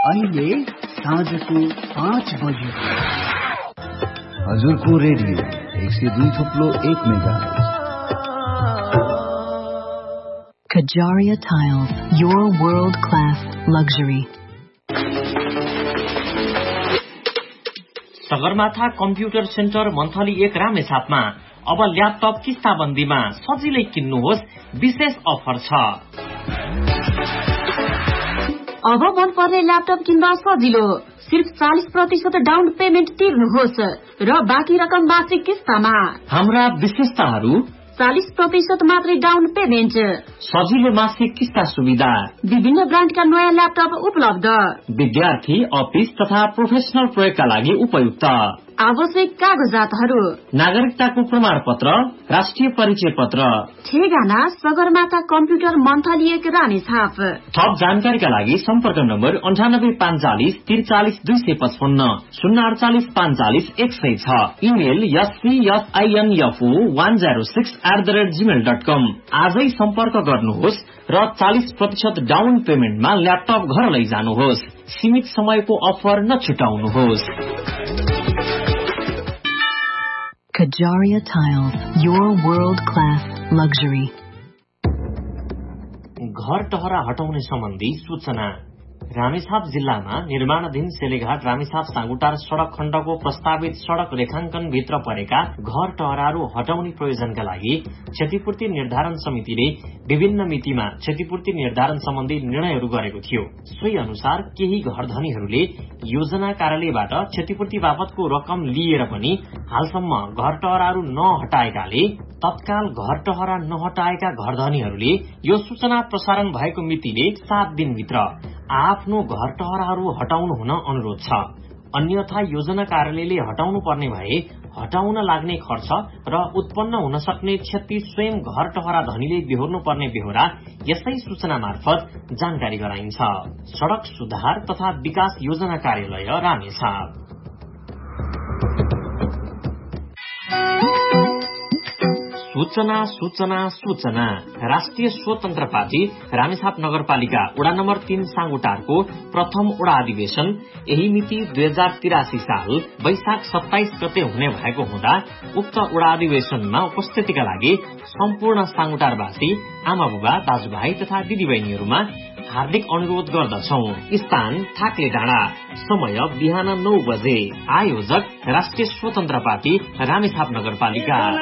अहिले साँझको 5 बज्यो। हजुरको radio 102.1 megahertz. Kajaria Tiles, your world-class luxury. Sagarmatha computer centre monthly 1 रामेछापमा अब ल्यापटप किस्ताबन्दीमा सजिलै किन्नुहोस्, विशेष अफर छ। अब मनपर्ने ल्यापटप किन्दा सजिलो, सिर्फ 40% डाउन पेमेन्ट तिर्नुहोस् र बाँकी रकम मासिक किस्तामा। हाम्रा विशेषताहरू: 40% मात्रै डाउन पेमेन्ट, सजिलो मासिक किस्ता सुविधा, विभिन्न ब्रान्डका नयाँ ल्यापटप उपलब्ध, विद्यार्थी, अफिस तथा प्रोफेसनल प्रयोगका लागि उपयुक्त, आवश्यक कागजातहरू: नागरिकताको प्रमाणपत्र, राष्ट्रिय परिचय पत्र। ठेगाना सगरमाथा कम्प्युटर मन्थली 1 रामेछाप। थप जानकारीका लागि सम्पर्क नम्बर 9845 43 255 048 45 106। Email yspsinfo106@gmail.com। आजै सम्पर्क गर्नुहोस् र 40% डाउन पेमेन्टमा ल्यापटप घर लैजानुहोस्। सीमित समयको offer नछुटाउनुहोस्। Kajaria Tiles, your world-class luxury. घर टहरा हटाउने सम्बन्धी सूचना। रामेछाप जिल्लामा निर्माणाधीन सेलेघाट रामेछाप साँगुटार सड़क खण्डको प्रस्तावित सड़क रेखांकन भित्र परेका घर टहराहरू हटाउने प्रयोजनका लागि क्षतिपूर्ति निर्धारण समितिले विभिन्न मितिमा क्षतिपूर्ति निर्धारण सम्बन्धी निर्णयहरू गरेको थियो। सोही अनुसार केही घरधनीहरूले योजना कार्यालयबाट क्षतिपूर्ति बापतको रकम लिएर पनि हालसम्म घर टहराहरू नहटाएकाले तत्काल घर टहरा नहटाएका घरधनीहरूले यो सूचना प्रसारण भएको मितिले 7 दिनभित्र आफ्नो घर टहराहरू हटाउनु हुन अनुरोध छ। अन्यथा योजना कार्यालयले हटाउनु पर्ने भए हटाउन लाग्ने खर्च र उत्पन्न हुन सक्ने क्षति स्वयं घर टहरा धनीले बेहोर्नु पर्ने बेहोरा यसै सूचना मार्फत जानकारी गराइन्छ। सड़क सुधार तथा विकास योजना कार्यालय रामेछाप। सूचना सूचना सूचना। राष्ट्रिय स्वतन्त्र पार्टी रामेछाप नगरपालिका वडा नम्बर 3 साँगुटारको प्रथम वडा अधिवेशन यही मिति 2083 साल वैशाख 27 गते हुने भएको हुँदा उक्त वडा अधिवेशनमा उपस्थितिका लागि सम्पूर्ण साँगुटारवासी, आमा बुबा, दाजुभाइ तथा दिदीबहिनीहरूमा हार्दिक अनुरोध गर्दछौ। स्थान थाक्ले डाँडा, समय बिहान 9 बजे। आयोजक राष्ट्रिय स्वतन्त्र पार्टी रामेछाप नगरपालिका।